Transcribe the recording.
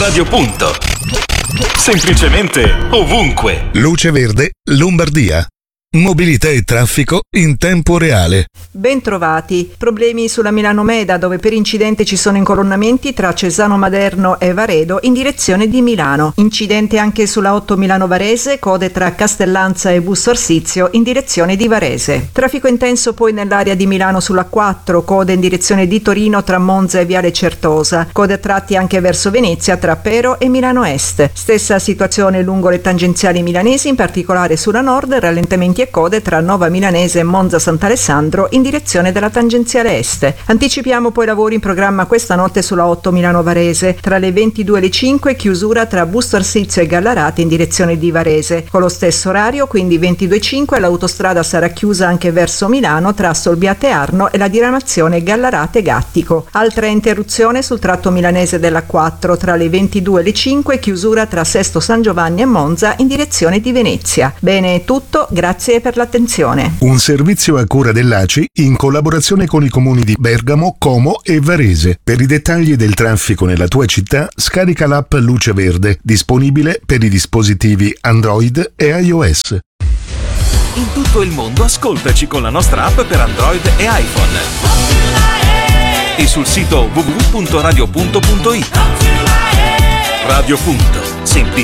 Radio Punto. Semplicemente ovunque. Luce Verde, Lombardia. Mobilità e traffico in tempo reale. Bentrovati. Problemi sulla Milano Meda, dove per incidente ci sono incolonnamenti tra Cesano Maderno e Varedo in direzione di Milano. Incidente anche sulla 8 Milano Varese, code tra Castellanza e Busto Arsizio in direzione di Varese. Traffico intenso poi nell'area di Milano sulla 4, code in direzione di Torino tra Monza e Viale Certosa. Code a tratti anche verso Venezia tra Pero e Milano Est. Stessa situazione lungo le tangenziali milanesi, in particolare sulla nord, rallentamenti e code tra Nova Milanese e Monza Sant'Alessandro in direzione della tangenziale est. Anticipiamo poi lavori in programma questa notte sulla 8 Milano Varese. Tra le 22 e le 5 chiusura tra Busto Arsizio e Gallarate in direzione di Varese. Con lo stesso orario, quindi 22.05, l'autostrada sarà chiusa anche verso Milano tra Solbiate Arno e la diramazione Gallarate-Gattico. Altra interruzione sul tratto milanese della 4 tra le 22 e le 5, chiusura tra Sesto San Giovanni e Monza in direzione di Venezia. Bene, è tutto, grazie per l'attenzione. Un servizio a cura dell'ACI in collaborazione con i comuni di Bergamo, Como e Varese. Per i dettagli del traffico nella tua città, scarica l'app Luce Verde, disponibile per i dispositivi Android e iOS. In tutto il mondo ascoltaci con la nostra app per Android e iPhone. E sul sito www.radiopunto.it. Radio Punto, semplicemente